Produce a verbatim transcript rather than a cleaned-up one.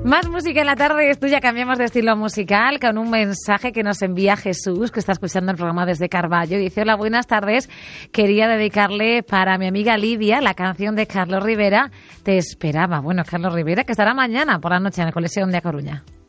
Más música en la tarde, esto ya cambiamos de estilo musical con un mensaje que nos envía Jesús, que está escuchando el programa desde Carballo. Dice: hola, buenas tardes. Quería dedicarle para mi amiga Lidia la canción de Carlos Rivera, Te esperaba. Bueno, Carlos Rivera, que estará mañana por la noche en el Coliseo de A Coruña.